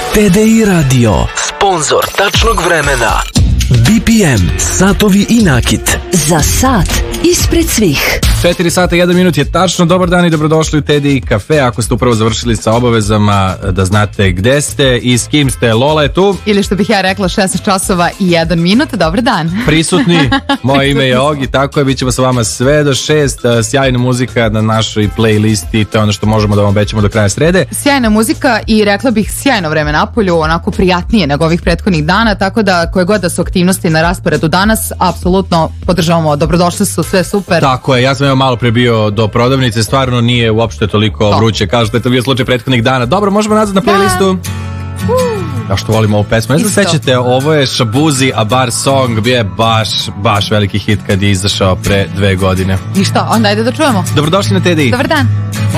TDI Radio, sponzor tačnog vremena. BPM, satovi i nakit. Za sat ispred svih. 4 sata 1 minut je tačno. Dobar dan i dobrodošli u TDI Cafe. Ako ste upravo završili sa obavezama, da znate gde ste i s kim ste. Lola je tu. Ili što bih ja rekla, 16 časova i 1 minut. Dobar dan. Prisutni. Moje ime je Ogi, tako je. Bićemo sa vama sve do 6. Sjajna muzika na našoj playlisti. To je ono što možemo da vam obećamo do kraja srede. Sjajna muzika i rekla bih sjajno vreme napolju, onako prijatnije nego ovih prethodnih dana, tako da koje god da su aktivnosti na rasporedu danas, apsolutno podržavamo. Dobrodošli su, sve super. Tako je, ja sam malo pre bio do prodavnice, stvarno nije uopšte toliko vruće kao što je to bio slučaj prethodnih dana. Dobro, možemo nazad na playlistu. Ja što volim ovu pesmu. Ne znam se sećate, ovo je Shabuzi, A Bar Song, bio je baš veliki hit kad je izašao pre 2 godine. I što, onda ajde da čujemo. Dobrodošli na TDI. Dobar dan.